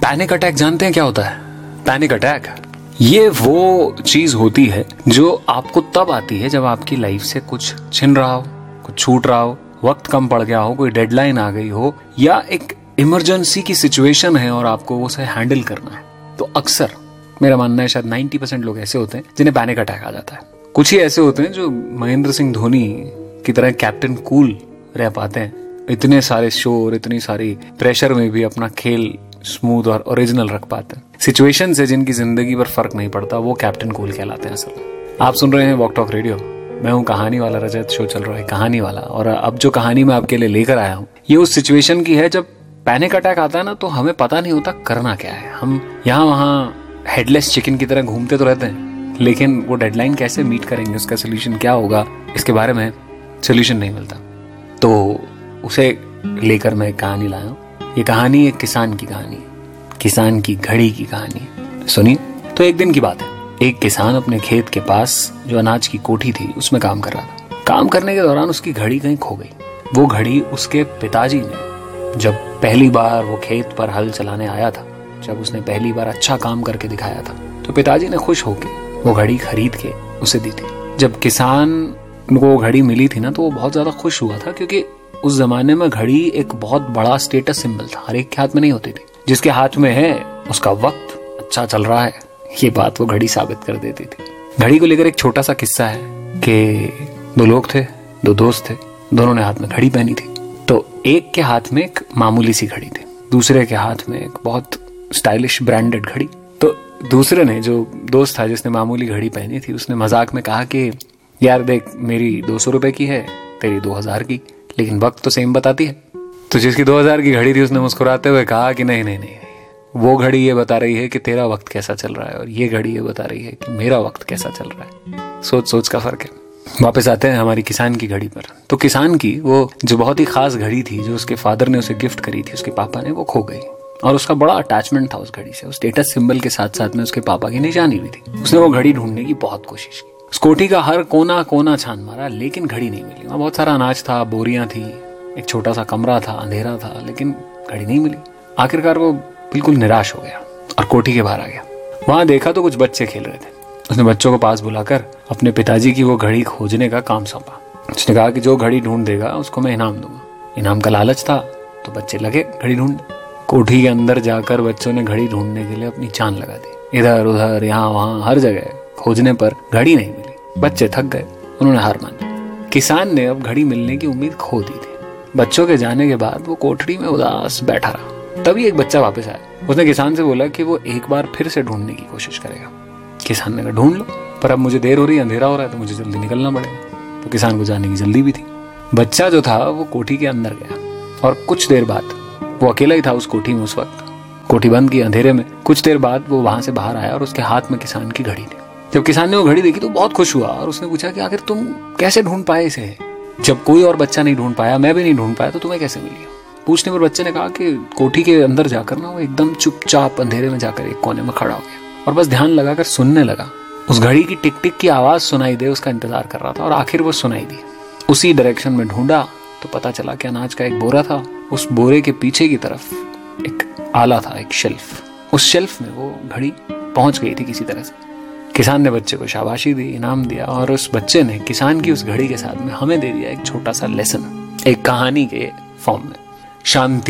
Panic attack जानते हैं क्या होता है? पैनिक अटैक ये वो चीज होती है जो आपको तब आती है जब आपकी लाइफ से कुछ छिन रहा हो, कुछ छूट रहा हो, वक्त कम पड़ गया हो, कोई डेडलाइन आ गई हो, या एक इमरजेंसी की सिचुएशन है और आपको उसे हैंडल करना है। तो अक्सर मेरा मानना है शायद 90% लोग ऐसे होते हैं जिन्हें पैनिक अटैक आ जाता है। कुछ ही ऐसे होते हैं जो महेंद्र सिंह धोनी की तरह कैप्टन कूल रह पाते हैं, इतने सारे शोर, इतनी सारी प्रेशर में भी अपना खेल स्मूथ और ओरिजिनल रख पाते हैं। सिचुएशन से जिनकी जिंदगी पर फर्क नहीं पड़ता वो कैप्टन कूल कहलाते हैं। असल आप सुन रहे हैं वॉक टॉक रेडियो, मैं हूं कहानी वाला रजत, शो चल रहा है कहानी वाला। और अब जो कहानी मैं आपके लिए लेकर आया हूं ये उस सिचुएशन की है जब पैनिक अटैक आता है ना, तो हमें पता नहीं होता करना क्या है। हम यहाँ वहाँ हेडलेस चिकन की तरह घूमते तो रहते हैं, लेकिन वो डेडलाइन कैसे मीट करेंगे, उसका सोल्यूशन क्या होगा, इसके बारे में सोल्यूशन नहीं मिलता। तो उसे लेकर मैं एक कहानी लाया हूँ। ये कहानी एक किसान की कहानी है, किसान की घड़ी की कहानी। सुनिए। तो एक दिन की बात है, एक किसान अपने खेत के पास जो अनाज की कोठी थी उसमें काम कर रहा था। काम करने के दौरान उसकी घड़ी कहीं खो गई। वो घड़ी उसके पिताजी ने जब पहली बार वो खेत पर हल चलाने आया था, जब उसने पहली बार अच्छा काम करके दिखाया था, तो पिताजी ने खुश होके वो घड़ी खरीद के उसे दी थी। जब किसान को घड़ी मिली थी ना, तो वो बहुत ज्यादा खुश हुआ था, क्योंकि उस जमाने में घड़ी एक बहुत बड़ा स्टेटस सिंबल था। हर एक के हाथ में नहीं होती थी। जिसके हाथ में है उसका वक्त अच्छा चल रहा है, ये बात वो घड़ी साबित कर देती थी। घड़ी को लेकर एक छोटा सा किस्सा है कि दो लोग थे, दो दोस्त थे, दोनों ने हाथ में घड़ी पहनी थी। तो एक के हाथ में एक मामूली सी घड़ी थी, दूसरे के हाथ में एक बहुत स्टाइलिश ब्रांडेड घड़ी। तो दूसरे ने, जो दोस्त था जिसने मामूली घड़ी पहनी थी, उसने मजाक में कहा कि यार देख, मेरी 200 रुपए की है, तेरी 2000 की, लेकिन वक्त तो सेम बताती है। तो जिसकी 2000 की घड़ी थी उसने मुस्कुराते हुए कहा कि नहीं, वो घड़ी ये बता रही है कि तेरा वक्त कैसा चल रहा है, और ये घड़ी ये बता रही है कि मेरा वक्त कैसा चल रहा है। सोच का फर्क है। वापस आते हैं हमारी किसान की घड़ी पर। तो किसान की वो जो बहुत ही खास घड़ी थी, जो उसके फादर ने उसे गिफ्ट करी थी, उसके पापा ने, वो खो गई। और उसका बड़ा अटैचमेंट था उस घड़ी से। उस स्टेटस सिंबल के साथ साथ में उसके पापा की निशानी भी थी। उसने वो घड़ी ढूंढने की बहुत कोशिश की, उस कोठी का हर कोना कोना छान मारा, लेकिन घड़ी नहीं मिली। वहां बहुत सारा अनाज था, बोरियां थी, एक छोटा सा कमरा था, अंधेरा था, लेकिन घड़ी नहीं मिली। आखिरकार वो बिल्कुल निराश हो गया और कोठी के बाहर आ गया। वहां देखा तो कुछ बच्चे खेल रहे थे। उसने बच्चों को पास बुलाकर अपने पिताजी की वो घड़ी खोजने का काम सौंपा। उसने कहा कि जो घड़ी ढूंढ देगा उसको मैं इनाम दूंगा। इनाम का लालच था तो बच्चे लगे घड़ी ढूंढ। कोठी के अंदर जाकर बच्चों ने घड़ी ढूंढने के लिए अपनी जान लगा दी। इधर उधर, यहाँ वहां, हर जगह खोजने पर घड़ी नहीं मिली। बच्चे थक गए, उन्होंने हार मान ली। किसान ने अब घड़ी मिलने की उम्मीद खो दी थी। बच्चों के जाने के बाद वो कोठरी में उदास बैठा रहा। तभी एक बच्चा वापस आया। उसने किसान से बोला कि वो एक बार फिर से ढूंढने की कोशिश करेगा। किसान ने कहा ढूंढ लो, पर अब मुझे देर हो रही है, अंधेरा हो रहा है, तो मुझे जल्दी निकलना पड़ेगा। तो किसान को जाने की जल्दी भी थी। बच्चा जो था वो कोठी के अंदर गया और कुछ देर बाद, वो अकेला ही था उस कोठी में उस वक्त, कोठी बंद की अंधेरे में। कुछ देर बाद वो वहां से बाहर आया और उसके हाथ में किसान की घड़ी थी। जब किसान ने वो घड़ी देखी तो बहुत खुश हुआ और उसने पूछा कि आखिर तुम कैसे ढूंढ पाए इसे? जब कोई और बच्चा नहीं ढूंढ पाया, मैं भी नहीं ढूंढ पाया, तो तुम्हें कैसे मिली? पूछने पर बच्चे ने कहा कि कोठी के अंदर जाकर ना वो एकदम चुपचाप अंधेरे में जाकर एक कोने में खड़ा हो गया और बस ध्यान लगाकर सुनने लगा। उस घड़ी की टिक टिक की आवाज सुनाई दे, उसका इंतजार कर रहा था और आखिर वो सुनाई दी। उसी डायरेक्शन में ढूंढा तो पता चला कि अनाज का एक बोरा था। उस बोरे के पीछे की तरफ एक आला था, एक शेल्फ। उस शेल्फ में वो घड़ी पहुंच गई थी किसी तरह से। किसान ने बच्चे को शाबाशी दी, इनाम दिया, और उस बच्चे ने किसान की उस घड़ी के साथ में हमें दे दिया एक छोटा सा लेसन, एक कहानी के फॉर्म में। शांति,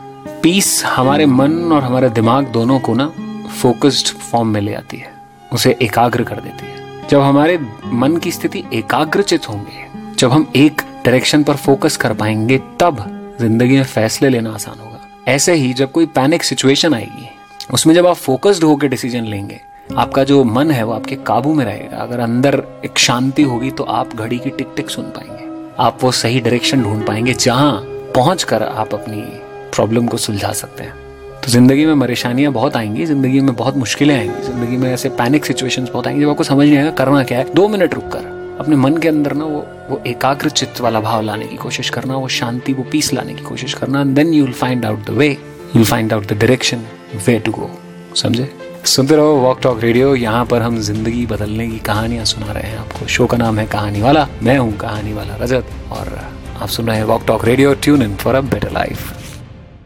पीस हमारे मन और हमारे दिमाग दोनों को ना फोकस्ड फॉर्म में ले आती है, उसे एकाग्र कर देती है। जब हमारे मन की स्थिति एकाग्रचित होंगे, जब हम एक डायरेक्शन पर फोकस कर पाएंगे, तब जिंदगी में फैसले लेना आसान होगा। ऐसे ही जब कोई पैनिक सिचुएशन आएगी, उसमें जब आप फोकस्ड होकर डिसीजन लेंगे, आपका जो मन है वो आपके काबू में रहेगा। अगर अंदर एक शांति होगी तो आप घड़ी की टिक टिक सुन पाएंगे, आप वो सही डायरेक्शन ढूंढ पाएंगे जहां पहुंचकर आप अपनी प्रॉब्लम को सुलझा सकते हैं। तो जिंदगी में परेशानियां बहुत आएंगी, जिंदगी में बहुत मुश्किलें आएंगी, जिंदगी में ऐसे पैनिक सिचुएशंस बहुत आएंगे जब आपको समझ नहीं आएगा करना क्या है। 2 मिनट रुककर अपने मन के अंदर ना वो एकाग्र चित्त वाला भाव लाने की कोशिश करना, वो शांति, वो पीस लाने की कोशिश करना। Then you will find out the way, you will find out the direction way to go. समझे? सुनते रहो वॉक टॉक रेडियो। यहाँ पर हम जिंदगी बदलने की कहानियां सुना रहे हैं आपको। शो का नाम है कहानी वाला, मैं हूँ कहानी वाला रजत, और आप सुन रहे हैं walk talk radio. Tune in for a better life.